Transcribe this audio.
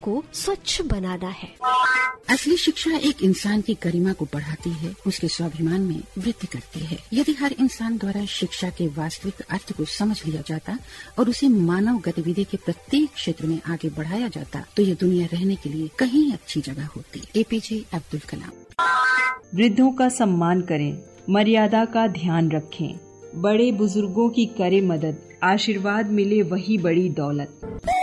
को स्वच्छ बनाना है। असली शिक्षा एक इंसान की गरिमा को बढ़ाती है, उसके स्वाभिमान में वृद्धि करती है। यदि हर इंसान द्वारा शिक्षा के वास्तविक अर्थ को समझ लिया जाता और उसे मानव गतिविधि के प्रत्येक क्षेत्र में आगे बढ़ाया जाता तो ये दुनिया रहने के लिए कहीं अच्छी जगह होती। APJ अब्दुल कलाम। वृद्धों का सम्मान करें, मर्यादा का ध्यान रखें, बड़े बुजुर्गों की करें मदद, आशीर्वाद मिले वही बड़ी दौलत।